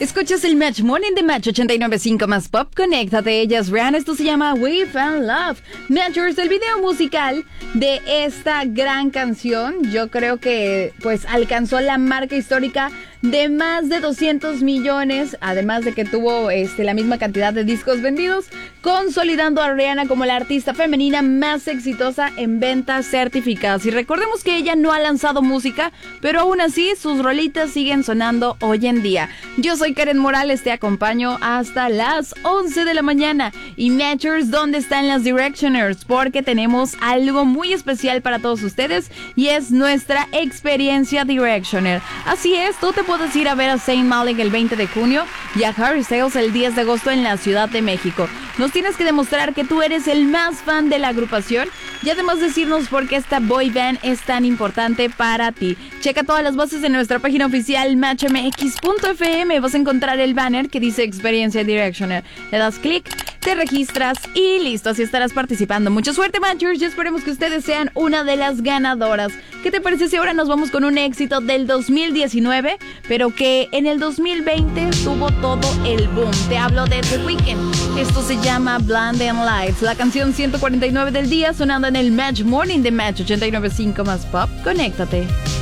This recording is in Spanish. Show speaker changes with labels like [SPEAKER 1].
[SPEAKER 1] Escuchas el Match Morning de Match 89.5 más Pop. Conéctate, ella es Rihanna, esto se llama We Found Love. Matchers, el video musical de esta gran canción, yo creo que pues alcanzó la marca histórica de más de 200 millones, además de que tuvo la misma cantidad de discos vendidos, consolidando a Rihanna como la artista femenina más exitosa en ventas certificadas. Y recordemos que ella no ha lanzado música, pero aún así sus rolitas siguen sonando hoy en día. Yo soy Karen Morales, te acompaño hasta las 11 de la mañana. Y Matchers, ¿dónde están las Directioners? Porque tenemos algo muy especial para todos ustedes y es nuestra experiencia Directioner. Así es, tú te puedes ir a ver a Zayn Malik el 20 de junio y a Harry Styles el 10 de agosto en la Ciudad de México. Nos tienes que demostrar que tú eres el más fan de la agrupación y además decirnos por qué esta boy band es tan importante para ti. Checa todas las bases en nuestra página oficial matchmx.fm. Vas a encontrar el banner que dice Experiencia Directioner. Le das clic, te registras y listo, así estarás participando. Mucha suerte, Matchers, y esperemos que ustedes sean una de las ganadoras. ¿Qué te parece si ahora nos vamos con un éxito del 2019, pero que en el 2020 tuvo todo el boom? Te hablo de The Weeknd. Esto se llama Blinding Lights, la canción 149 del día sonando en el Match Morning de Match 89.5 más Pop. Conéctate.